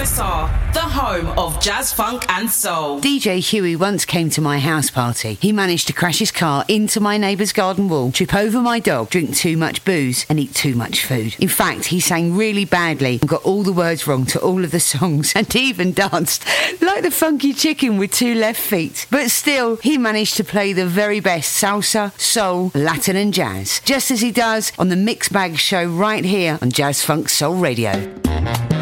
QSR, the home of jazz, funk and soul. DJ Huey once came to my house party. He managed to crash his car into my neighbour's garden wall, trip over my dog, drink too much booze and eat too much food. In fact, he sang really badly and got all the words wrong to all of the songs and even danced like the funky chicken with two left feet. But still, he managed to play the very best salsa, soul, Latin and jazz, just as he does on the Mixed Bag Show right here on Jazz Funk Soul Radio.